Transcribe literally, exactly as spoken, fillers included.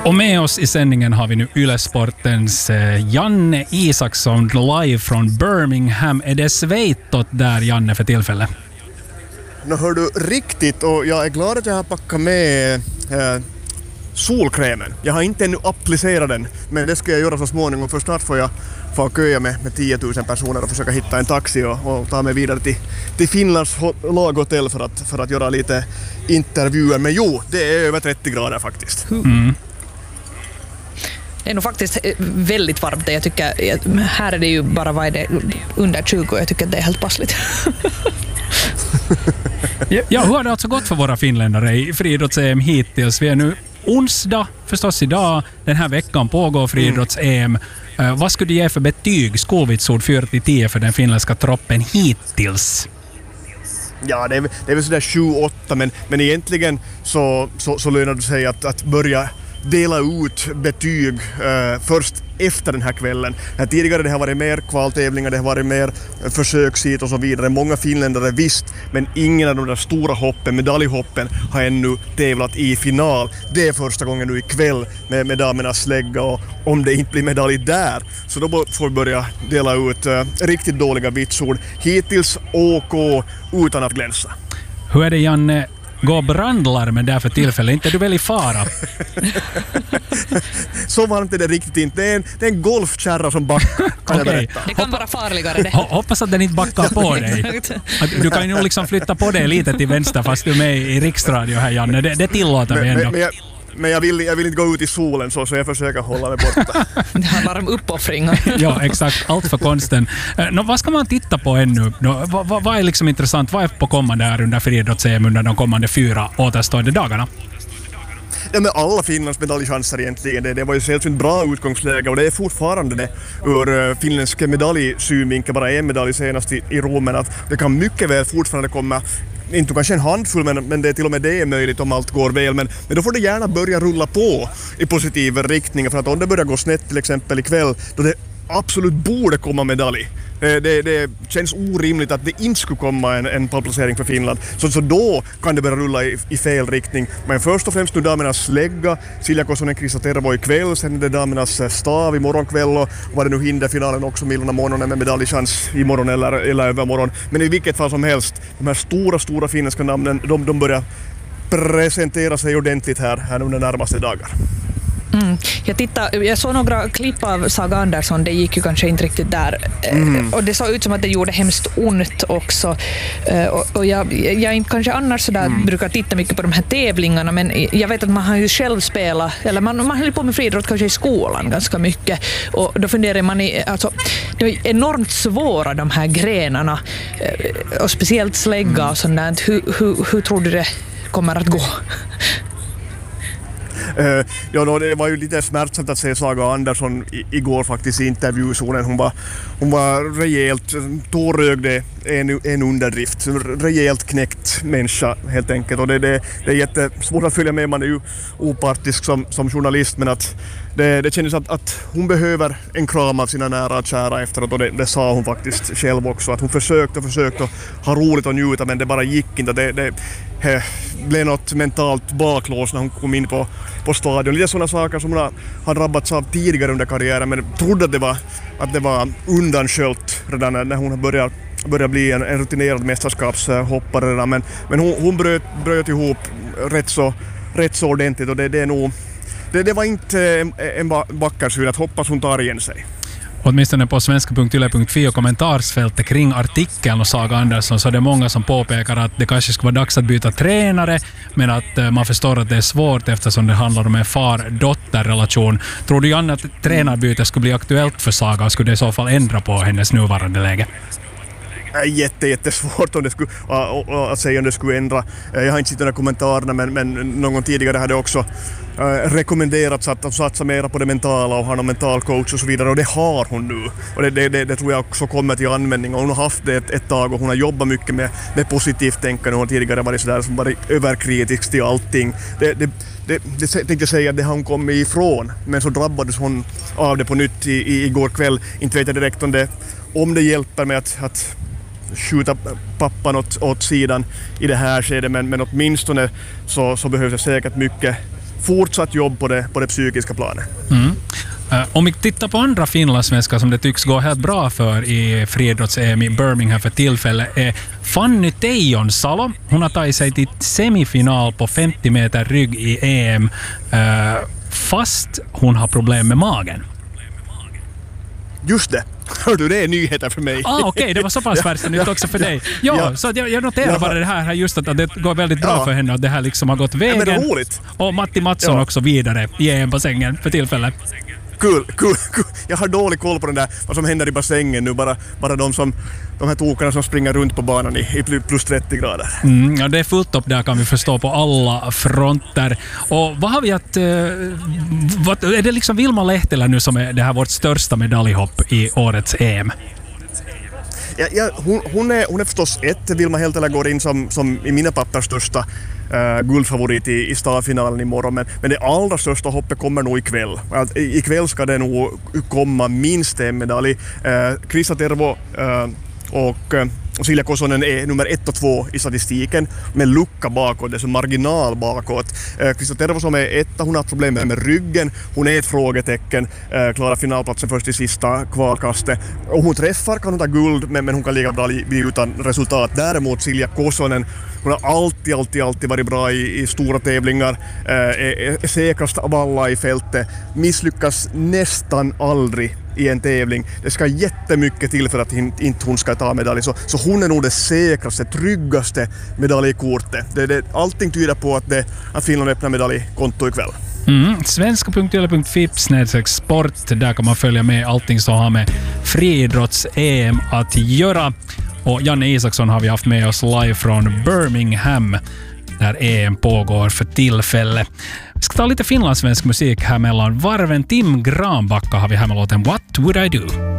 Och med oss i sändningen har vi nu Yle-sportens Janne Isaksson live från Birmingham. Är det svejtot där, Janne, för tillfället? Nu hör du riktigt, och jag är glad att jag har packat med eh, solkrämen. Jag har inte ännu applicerat den, men det ska jag göra så småningom, för snart får jag få köa med, med tio tusen personer och försöka hitta en taxi och, och ta mig vidare till, till Finlands laghotell för att, för att göra lite intervjuer. Men jo, det är över trettio grader faktiskt. Mm. Det är nog faktiskt väldigt varmt. Jag tycker, här är det ju bara vad är det, under tjugo, och jag tycker att det är helt passligt. Ja, hur har det alltså gått för våra finländare i friidrotts-E M hittills? Vi är nu onsdag, förstås idag. Den här veckan pågår friidrotts-E M. Uh, vad skulle du ge för betyg, skolvitsord fyra till tio, för den finländska troppen hittills? Ja, det är, det är väl sådär sju åtta, men, men egentligen så, så, så lönar det sig att, att börja dela ut betyg eh, först efter den här kvällen. Här tidigare det har varit mer kvaltävlingar, det har varit mer försökshit och så vidare. Många finländare visst, men ingen av de där stora hoppen, medaljhoppen, har ännu tävlat i final. Det är första gången nu ikväll med, med damernas slägga, och om det inte blir medalj där så då får vi börja dela ut eh, riktigt dåliga vitsord. Hittills O K utan att glänsa. Hur är det, Janne? Gå brandlarmen där för tillfället, inte är du väl i fara? Så varmt är det riktigt inte. Det är en, det är en golfkärra som backar, kan jag berätta. Det kan vara farligare det. Hoppas att den inte backar på dig. Du kan ju nog liksom flytta på dig lite till vänster fast du är med i riksradio här, Janne. Det, det tillåter vi ändå. Men, men jag, men jag, vill, jag vill inte gå ut i solen så, så jag försöker hålla mig borta. Det handlar om uppoffringar. Ja, exakt. Allt för konsten. Nå, vad ska man titta på ännu? Nå, vad, vad, vad är liksom intressant? Vad är på kommande här under friidrotts-E M under de kommande fyra återstående dagarna? Ja, men alla Finlands medaljchanser egentligen. Det, det var ju sällsynt bra utgångsläge, och det är fortfarande det ur uh, finländsk medaljsynvinkel. Bara en medalj senast i, i Rom, men att det kan mycket väl fortfarande komma, inte kanske en handfull, men, men det är till och med det är möjligt om allt går väl. Men, men då får det gärna börja rulla på i positiv riktning, för att om det börjar gå snett till exempel ikväll, då det absolut borde komma medalj. Det, det, det känns orimligt att det inte skulle komma en, en pallplacering för Finland. Så, så då kan det börja rulla i, i fel riktning. Men först och främst nu damernas slägga, Silja Kosonen, Krista Tervo ikväll, sen är det damernas stav i morgonkväll, och var det nu hinderfinalen också, Milona Mononen med medaljchans imorgon eller, eller övermorgon. Men i vilket fall som helst, de här stora, stora finländska namnen, de, de börjar presentera sig ordentligt här, här under närmaste dagar. Mm. Jag, tittade, jag såg några klipp av Saga Andersson, det gick ju kanske inte riktigt där. Mm. Och det såg ut som att det gjorde hemskt ont också. Och, och jag, jag inte kanske annars sådär mm. brukar titta mycket på de här tävlingarna, men jag vet att man har ju själv spelat, eller man, man höll på med friidrott kanske i skolan ganska mycket. Och då funderar man i, alltså, det är enormt svåra de här grenarna, och speciellt slägga och sånt där. Hur, hur, hur tror du det kommer att gå? Uh, ja, då, det var ju lite smärtsamt att se Saga Andersson i, igår faktiskt i intervjuzonen. Hon var, hon var rejält tårögd, en, en underdrift. Rejält knäckt människa helt enkelt. Och det, det, det är jättesvårt att följa med, man är ju opartisk som, som journalist, men att det, det kändes att, att hon behöver en kram av sina nära och kära efteråt, och det, det sa hon faktiskt själv också. Att hon försökte och försökte ha roligt och njuta, men det bara gick inte. Det, det, det blev något mentalt baklås när hon kom in på, på stadion. Lite sådana saker som hon har, har drabbats av tidigare under karriären, men trodde att det var, att det var undansköljt redan när hon började började bli en, en rutinerad mästerskapshoppare redan. Men, men hon, hon bröt, bröt ihop rätt så, rätt så ordentligt, och det, det är nog det, det var inte en, en backarsyn. Att hoppas hon tar igen sig. Åtminstone på svenska punkt yle punkt fi och kommentarsfältet kring artikeln och Saga Andersson, så är det många som påpekar att det kanske skulle vara dags att byta tränare, men att man förstår att det är svårt eftersom det handlar om en far-dotter-relation. Tror du, Janne, att tränarbyte skulle bli aktuellt för Saga, och skulle det i så fall ändra på hennes nuvarande läge? Jätte, jättesvårt om det skulle, att säga om det skulle ändra. Jag har inte sett några kommentarerna, men, men någon tidigare hade också äh, rekommenderats att satsa mer på det mentala och ha någon mental coach och så vidare, och det har hon nu. Och det, det, det, det tror jag också kommer till användning, och hon har haft det ett, ett tag, och hon har jobbat mycket med, med positivt tänkande. Hon har tidigare varit sådär som varit överkritisk till allting. Det, det, det, det tänkte jag säga att det har hon kommit ifrån, men så drabbades hon av det på nytt i, i, igår kväll. Inte vet jag direkt om det, om det hjälper med att, att skjuta pappan åt, åt sidan i det här skedet, men, men åtminstone så, så behövs det säkert mycket fortsatt jobb på det, på det psykiska planet. Mm. Uh, om vi tittar på andra finlandssvenskar som det tycks gå helt bra för i friidrotts-E M i Birmingham för tillfället är Fanny Teijonsalo. Hon har tagit sig till semifinal på femtio meter rygg i E M uh, fast hon har problem med magen. Just det. Hör du, det är nyheter för mig. Ah, okej, okay. Det var så pass färskt nytt också för dig. Ja, ja. Så jag, jag noterar ja. bara det här just att det går väldigt bra ja. för henne att det här liksom har gått vägen. Ja, men det är roligt. Och Matti Mattsson ja. också vidare i E M-bassängen för tillfället. Kul, kul, kul. Jag har dålig koll på den där, vad som händer i bassängen nu. Bara, bara de, som, de här tokarna som springer runt på banan i, i plus trettio grader. Mm, ja, det är fullt upp där kan vi förstå på alla fronter. Och vad har vi att... Uh, vad, är det liksom Vilma Lehtilä nu som är det här vårt största medaljhopp i årets E M? Ja, ja, hon, hon, är, hon är förstås ett. Vilma Lehtilä går in som, som i mina papper största uh, guldfavorit i, i stadfinalen imorgon. Men, men det allra största hoppet kommer nog ikväll. Att, i, ikväll ska det nog komma minst en medalj. Uh, Krista Tervo uh, och uh, Och Silja Kosonen är nummer ett och två i statistiken med lucka bakåt, det är så marginal bakåt. Krista Tervo som är etta, hon har problem med ryggen, hon är ett frågetecken, klarar finalplatsen först i sista kvalkastet. Och hon träffar, kan hon ta guld, men, men hon kan lika bra bli utan resultat. Däremot Silja Kosonen, hon har alltid, alltid, alltid varit bra i, i stora tävlingar, är, är säkrast av alla i fältet, misslyckas nästan aldrig i en tävling. Det ska jättemycket till för att inte hon ska ta medalj. Så, så hon är nog det säkraste, tryggaste medaljkortet. Det, det, allting tyder på att, det, att Finland öppnar medaljkonto ikväll. Mm. svenska punkt yle punkt fi snedstreck sport. Där kan man följa med allting som har med friidrotts-E M att göra. Och Janne Isaksson har vi haft med oss live från Birmingham där E M pågår för tillfället. Vi ska ta lite finlandssvensk musik här mellan varven. Tim Granbacka har vi här med låten What Would I Do?